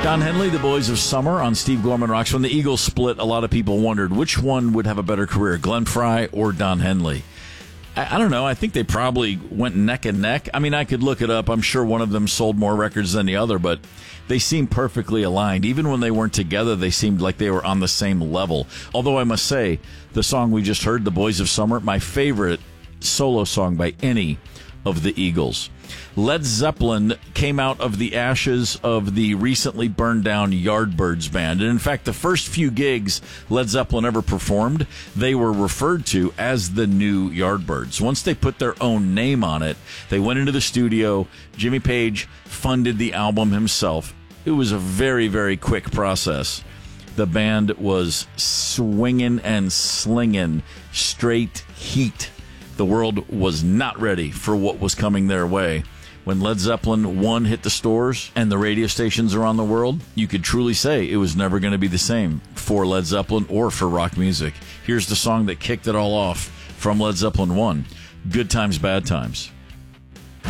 Don Henley, The Boys of Summer on Steve Gorman Rocks. When the Eagles split, a lot of people wondered which one would have a better career, Glenn Frey or Don Henley. I don't know. I think they probably went neck and neck. I mean, I could look it up. I'm sure one of them sold more records than the other, but they seemed perfectly aligned. Even when they weren't together, they seemed like they were on the same level. Although I must say, the song we just heard, The Boys of Summer, my favorite solo song by any of the Eagles. Led Zeppelin came out of the ashes of the recently burned down Yardbirds band. And in fact, the first few gigs Led Zeppelin ever performed, they were referred to as the new Yardbirds. Once they put their own name on it, they went into the studio. Jimmy Page funded the album himself. It was a very, very quick process. The band was swinging and slinging, straight heat. The world was not ready for what was coming their way. When Led Zeppelin 1 hit the stores and the radio stations around the world, you could truly say it was never going to be the same for Led Zeppelin or for rock music. Here's the song that kicked it all off from Led Zeppelin 1, Good Times, Bad Times.